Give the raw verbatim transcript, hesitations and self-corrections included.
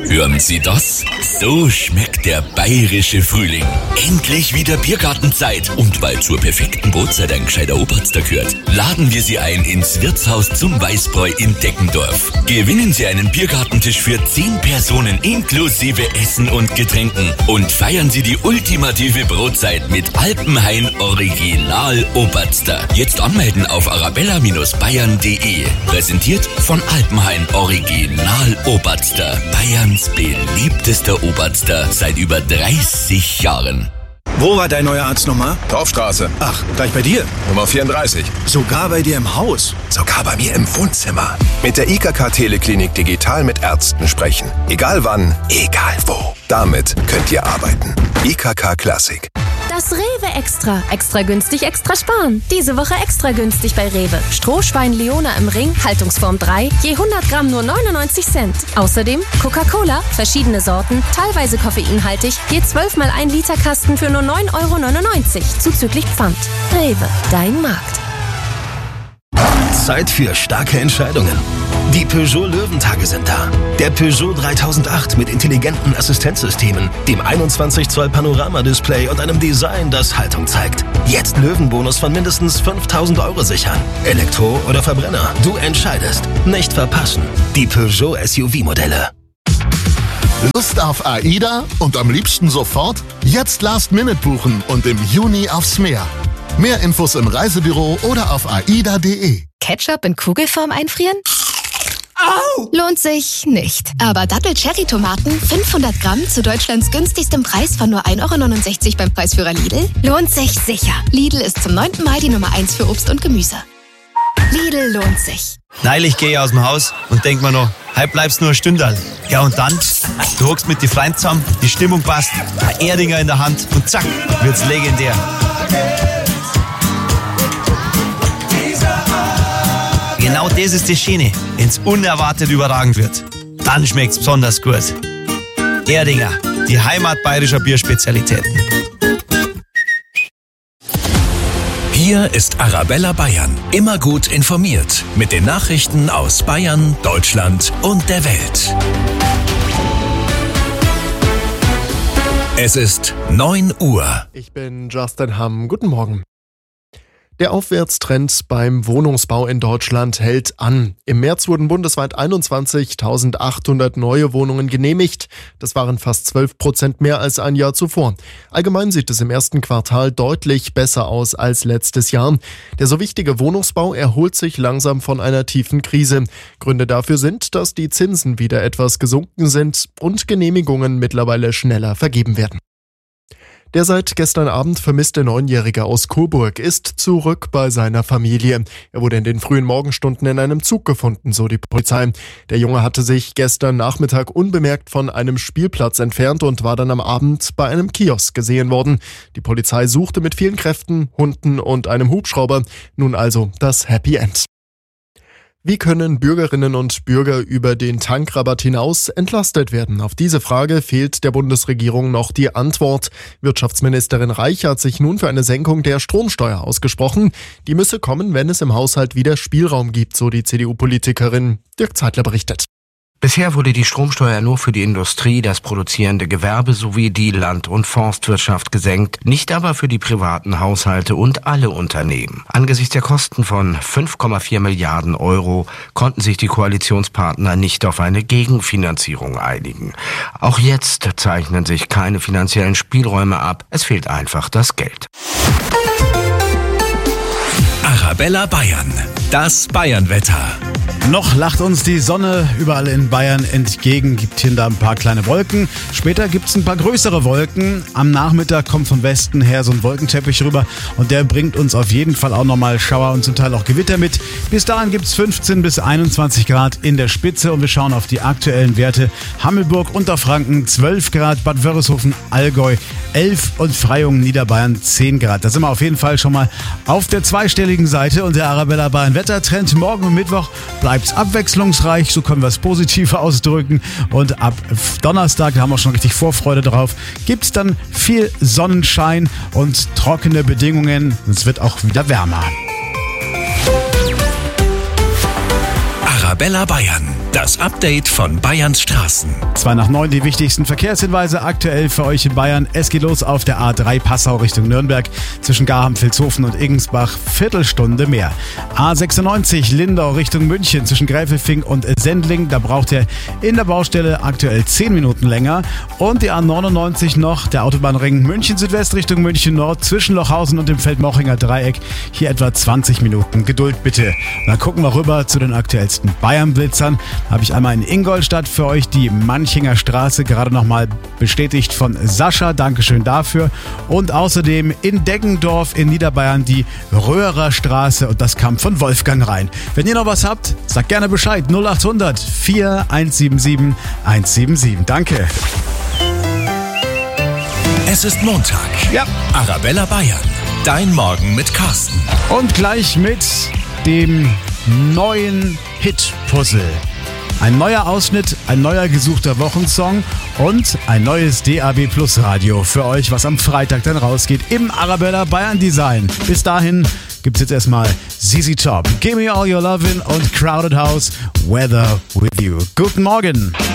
Hören Sie das? So schmeckt der bayerische Frühling. Endlich wieder Biergartenzeit. Und weil zur perfekten Brotzeit ein gescheiter Oberster gehört, laden wir Sie ein ins Wirtshaus zum Weißbräu in Deckendorf. Gewinnen Sie einen Biergartentisch für zehn Personen inklusive Essen und Getränken. Und feiern Sie die ultimative Brotzeit mit Alpenhain Original Oberster. Jetzt anmelden auf arabella Bindestrich bayern punkt de. Präsentiert von Alpenhain Original Oberster. Bayerns beliebtester Oberster seit über dreißig Jahren. Wo war dein neuer Arzt nochmal? Torfstraße. Ach, gleich bei dir? Nummer vierunddreißig. Sogar bei dir im Haus? Sogar bei mir im Wohnzimmer. Mit der I K K Teleklinik digital mit Ärzten sprechen. Egal wann, egal wo. Damit könnt ihr arbeiten. I K K Classic. Das Rewe Extra. Extra günstig, extra sparen. Diese Woche extra günstig bei Rewe. Strohschwein Leona im Ring, Haltungsform drei, je hundert Gramm nur neunundneunzig Cent. Außerdem Coca-Cola, verschiedene Sorten, teilweise koffeinhaltig, je zwölf mal ein Liter Kasten für nur neun Euro neunundneunzig, zuzüglich Pfand. Rewe, dein Markt. Zeit für starke Entscheidungen. Die Peugeot Löwentage sind da. Der Peugeot dreitausendacht mit intelligenten Assistenzsystemen, dem einundzwanzig Zoll Panoramadisplay und einem Design, das Haltung zeigt. Jetzt Löwenbonus von mindestens fünftausend Euro sichern. Elektro oder Verbrenner, du entscheidest. Nicht verpassen. Die Peugeot S U V-Modelle. Lust auf AIDA und am liebsten sofort? Jetzt Last Minute buchen und im Juni aufs Meer. Mehr Infos im Reisebüro oder auf aida punkt de. Ketchup in Kugelform einfrieren? Au! Lohnt sich nicht. Aber Dattel-Cherry-Tomaten, fünfhundert Gramm zu Deutschlands günstigstem Preis von nur ein Euro neunundsechzig beim Preisführer Lidl, lohnt sich sicher. Lidl ist zum neunten Mai die Nummer eins für Obst und Gemüse. Lidl lohnt sich. Neulich gehe ich aus dem Haus und denk mir noch, heute bleibst nur ein Stündal. Ja und dann, du hockst mit die Freunden zusammen, die Stimmung passt, ein Erdinger in der Hand und zack, wird's legendär. Genau das ist das Schöne, wenn's unerwartet überragend wird. Dann schmeckt's besonders gut. Erdinger, die Heimat bayerischer Bierspezialitäten. Hier ist Arabella Bayern. Immer gut informiert. Mit den Nachrichten aus Bayern, Deutschland und der Welt. Es ist neun Uhr. Ich bin Justin Hamm. Guten Morgen. Der Aufwärtstrend beim Wohnungsbau in Deutschland hält an. Im März wurden bundesweit einundzwanzigtausendachthundert neue Wohnungen genehmigt. Das waren fast zwölf Prozent mehr als ein Jahr zuvor. Allgemein sieht es im ersten Quartal deutlich besser aus als letztes Jahr. Der so wichtige Wohnungsbau erholt sich langsam von einer tiefen Krise. Gründe dafür sind, dass die Zinsen wieder etwas gesunken sind und Genehmigungen mittlerweile schneller vergeben werden. Der seit gestern Abend vermisste Neunjährige aus Coburg ist zurück bei seiner Familie. Er wurde in den frühen Morgenstunden in einem Zug gefunden, so die Polizei. Der Junge hatte sich gestern Nachmittag unbemerkt von einem Spielplatz entfernt und war dann am Abend bei einem Kiosk gesehen worden. Die Polizei suchte mit vielen Kräften, Hunden und einem Hubschrauber. Nun also das Happy End. Wie können Bürgerinnen und Bürger über den Tankrabatt hinaus entlastet werden? Auf diese Frage fehlt der Bundesregierung noch die Antwort. Wirtschaftsministerin Reich hat sich nun für eine Senkung der Stromsteuer ausgesprochen. Die müsse kommen, wenn es im Haushalt wieder Spielraum gibt, so die C D U-Politikerin. Dirk Zeitler berichtet. Bisher wurde die Stromsteuer nur für die Industrie, das produzierende Gewerbe sowie die Land- und Forstwirtschaft gesenkt, nicht aber für die privaten Haushalte und alle Unternehmen. Angesichts der Kosten von fünf Komma vier Milliarden Euro konnten sich die Koalitionspartner nicht auf eine Gegenfinanzierung einigen. Auch jetzt zeichnen sich keine finanziellen Spielräume ab. Es fehlt einfach das Geld. Arabella Bayern, das Bayernwetter. Noch lacht uns die Sonne überall in Bayern entgegen, gibt hier und da ein paar kleine Wolken. Später gibt es ein paar größere Wolken. Am Nachmittag kommt vom Westen her so ein Wolkenteppich rüber und der bringt uns auf jeden Fall auch nochmal Schauer und zum Teil auch Gewitter mit. Bis dahin gibt es fünfzehn bis einundzwanzig Grad in der Spitze und wir schauen auf die aktuellen Werte. Hammelburg, Unterfranken zwölf Grad, Bad Wörishofen, Allgäu elf und Freyung, Niederbayern zehn Grad. Da sind wir auf jeden Fall schon mal auf der zweistelligen Seite und der Arabella Bayern Wettertrend morgen und Mittwoch bleibt abwechslungsreich, so können wir es positiv ausdrücken. Und ab Donnerstag, da haben wir schon richtig Vorfreude drauf, gibt es dann viel Sonnenschein und trockene Bedingungen. Es wird auch wieder wärmer. Arabella Bayern, Das Update von Bayerns Straßen. Zwei nach neun, die wichtigsten Verkehrshinweise aktuell für euch in Bayern. Es geht los auf der A drei Passau Richtung Nürnberg. Zwischen Garham, Vilshofen und Igensbach Viertelstunde mehr. A sechsundneunzig Lindau Richtung München zwischen Gräfelfing und Sendling. Da braucht ihr in der Baustelle aktuell zehn Minuten länger. Und die A neunundneunzig noch, der Autobahnring München Südwest Richtung München Nord zwischen Lochhausen und dem Feldmochinger Dreieck. Hier etwa zwanzig Minuten. Geduld bitte. Und dann gucken wir rüber zu den aktuellsten Bayern-Blitzern. Habe ich einmal in Ingolstadt für euch die Manchinger Straße gerade nochmal bestätigt von Sascha. Dankeschön dafür. Und außerdem in Deggendorf in Niederbayern die Röhrer Straße und das kam von Wolfgang rein. Wenn ihr noch was habt, sagt gerne Bescheid. null acht hundert vier eins sieben sieben eins sieben sieben. Danke. Es ist Montag. Ja. Arabella Bayern. Dein Morgen mit Carsten. Und gleich mit dem neuen Hit-Puzzle. Ein neuer Ausschnitt, ein neuer gesuchter Wochensong und ein neues D A B Plus Radio für euch, was am Freitag dann rausgeht im Arabella Bayern Design. Bis dahin gibt's jetzt erstmal Z Z Top, Give Me All Your Lovin' und Crowded House, Weather With You. Guten Morgen.